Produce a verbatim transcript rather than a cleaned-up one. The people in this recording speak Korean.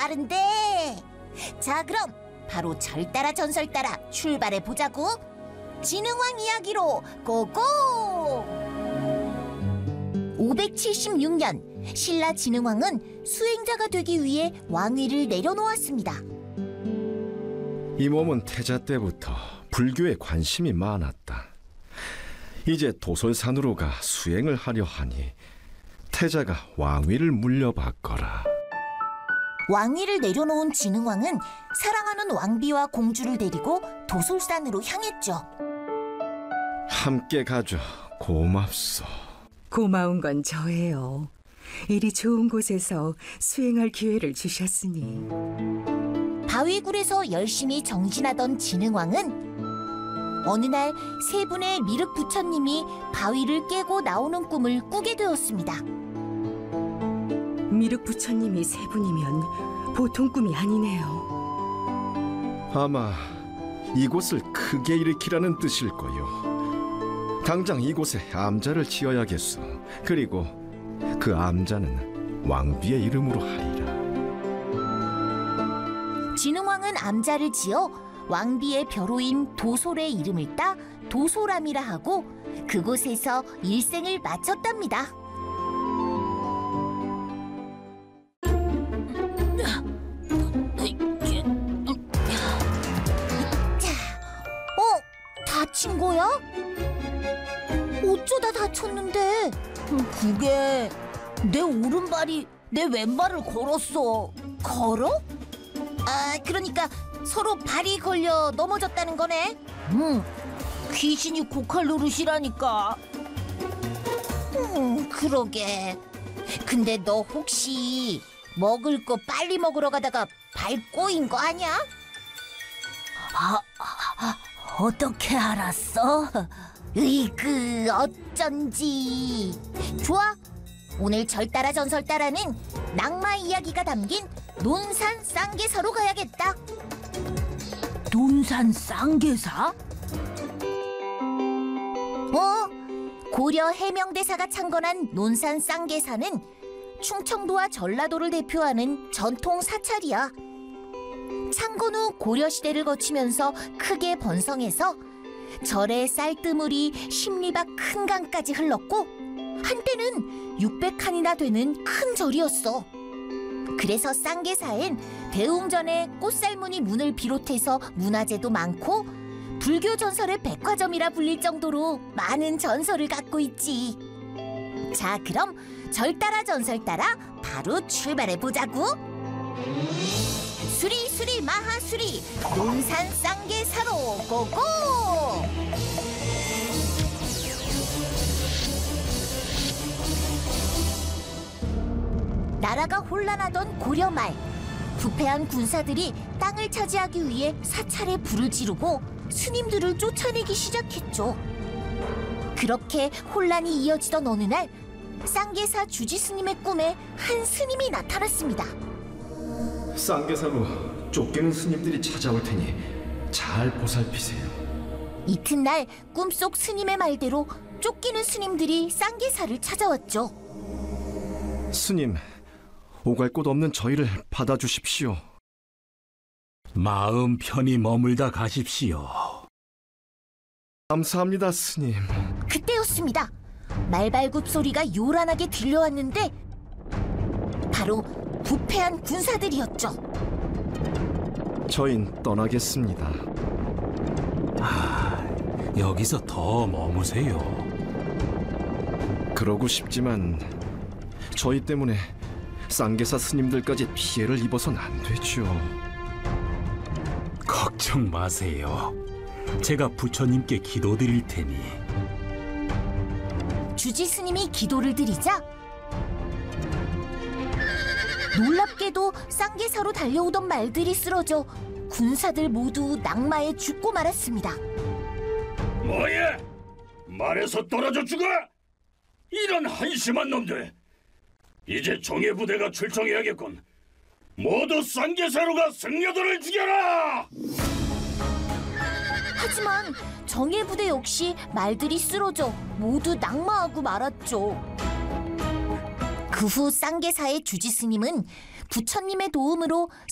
빠른데. 자, 그럼 바로 절 따라 전설 따라 출발해 보자고. 진흥왕 이야기로 고고! 오백칠십육 년 신라 진흥왕은 수행자가 되기 위해 왕위를 내려놓았습니다. 이 몸은 태자 때부터 불교에 관심이 많았다. 이제 도솔산으로 가 수행을 하려 하니 태자가 왕위를 물려받거라. 왕위를 내려놓은 진흥왕은 사랑하는 왕비와 공주를 데리고 도솔산으로 향했죠. 함께 가죠. 고맙소. 고마운 건 저예요. 이리 좋은 곳에서 수행할 기회를 주셨으니. 바위굴에서 열심히 정진하던 진흥왕은 어느 날 세 분의 미륵 부처님이 바위를 깨고 나오는 꿈을 꾸게 되었습니다. 미륵 부처님이 세 분이면 보통 꿈이 아니네요. 아마 이곳을 크게 일으키라는 뜻일 거요. 당장 이곳에 암자를 지어야겠소. 그리고 그 암자는 왕비의 이름으로 하리라. 진흥왕은 암자를 지어 왕비의 벼로인 도솔의 이름을 따 도솔암이라 하고 그곳에서 일생을 마쳤답니다. 자, 어? 다친 거야? 어쩌다 다쳤는데? 그게 내 오른발이 내 왼발을 걸었어. 걸어? 아, 그러니까 서로 발이 걸려 넘어졌다는 거네. 응, 귀신이 고칼 노릇이라니까. 음, 그러게. 근데 너 혹시 먹을 거 빨리 먹으러 가다가 발 꼬인 거 아니야? 아, 아 어떻게 알았어? 으이그, 어쩐지. 좋아, 오늘 절 따라 전설 따라는 낙마 이야기가 담긴 논산 쌍계사로 가야겠다. 논산 쌍계사? 어? 고려 해명대사가 창건한 논산 쌍계사는 충청도와 전라도를 대표하는 전통 사찰이야. 창건 후 고려시대를 거치면서 크게 번성해서 절에 쌀뜨물이 십리박 큰 강까지 흘렀고 한때는 육백 칸이나 되는 큰 절이었어. 그래서 쌍계사엔 대웅전의 꽃살무늬 문을 비롯해서 문화재도 많고 불교 전설의 백화점이라 불릴 정도로 많은 전설을 갖고 있지. 자, 그럼 절 따라 전설 따라 바로 출발해 보자고. 수리 수리 마하수리 논산 쌍계사로 고고! 나라가 혼란하던 고려 말, 부패한 군사들이 땅을 차지하기 위해 사찰에 불을 지르고 스님들을 쫓아내기 시작했죠. 그렇게 혼란이 이어지던 어느 날 쌍계사 주지 스님의 꿈에 한 스님이 나타났습니다. 쌍계사로 쫓기는 스님들이 찾아올 테니 잘 보살피세요. 이튿날 꿈속 스님의 말대로 쫓기는 스님들이 쌍계사를 찾아왔죠. 스님, 오갈 곳 없는 저희를 받아주십시오. 마음 편히 머물다 가십시오. 감사합니다, 스님. 그때였습니다. 말발굽 소리가 요란하게 들려왔는데 바로 부패한 군사들이었죠. 저흰 떠나겠습니다. 아, 여기서 더 머무세요. 그러고 싶지만 저희 때문에 쌍계사 스님들까지 피해를 입어선 안 되죠. 걱정 마세요. 제가 부처님께 기도드릴 테니. 주지 스님이 기도를 드리자 놀랍게도 쌍계사로 달려오던 말들이 쓰러져 군사들 모두 낙마에 죽고 말았습니다. 뭐야? 말에서 떨어져 죽어? 이런 한심한 놈들! 이제 정예부대가 출정해야겠군. 모두 쌍계사로가 승려들을 죽여라! 하지만 정예부대 역시 말들이 쓰러져 모두 낙마하고 말았죠. 그 후 쌍계사의 주지 스님은 부처님의 도움으로